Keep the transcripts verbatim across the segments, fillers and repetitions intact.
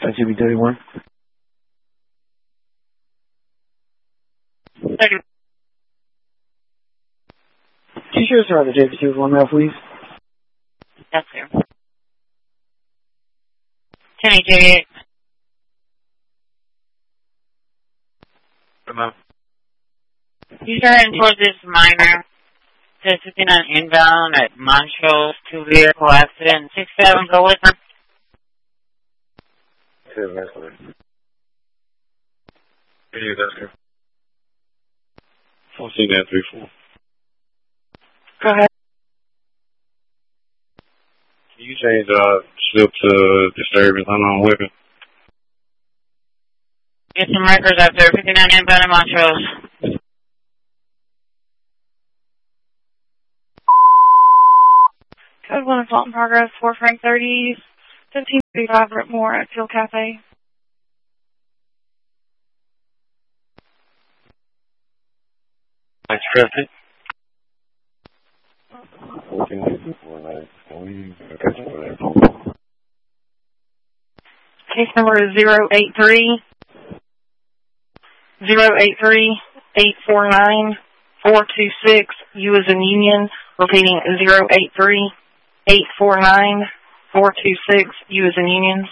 That's G B thirty-one. thirty. T-shirts are the J P two one now, please. That's there. ten eighty-eight. Come on. You turn towards this minor. ten fifty-nine inbound at Montrose, two vehicle accident. six seven, go with them. Seven, that's good. Yeah, that's good. fourteen nine three four. Go ahead. Can you change uh slip to disturbance unknown weapon? Get some records out there. fifty-nine inbound at Montrose. Code one assault in progress. four Frank thirty. fifteen thirty-five Ripmore at Field Cafe. Nice traffic. Case number is zero eight three zero eight three eight four nine four two six. U as in Union. Repeating zero eight three eight four nine four two six. U as in Union.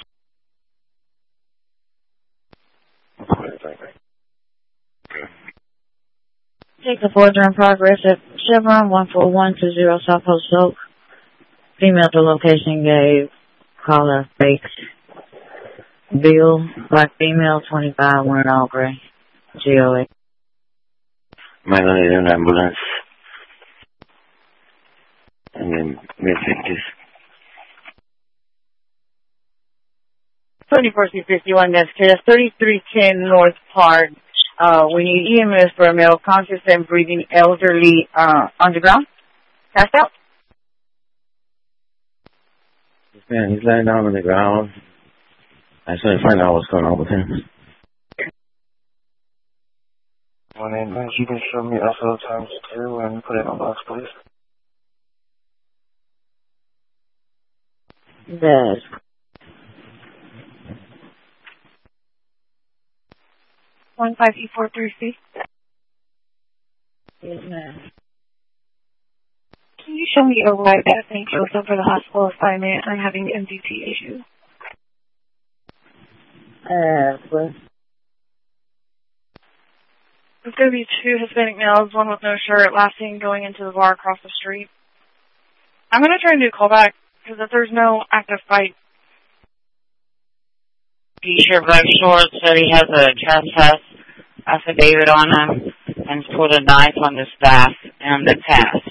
Take the forger in progress at Chevron one four one two zero South Post Oak. Female to location gave caller fake bill. Black female, twenty-five, wearing all gray. G O A. Might need an ambulance. And then mid fifties. twenty-four C fifty-one, that's test thirty-three ten North Park. Uh, we need E M S for a male conscious and breathing elderly uh, underground. Passed out. Man, he's laying down on the ground. I just want to find out what's going on with him. One name, you can show me S O times two and put it on box, please. Yes. one five E four three C. Yes, ma'am. Can you show me a ride at Saint Joseph for the hospital assignment? I'm having M D T issues. Uh, what? There's going to be two Hispanic males, one with no shirt, last seen going into the bar across the street. I'm going to try and do a callback, because if there's no active fight. T-shirt, black shorts, said he has a trespass affidavit on him, and put a knife on the staff and the task.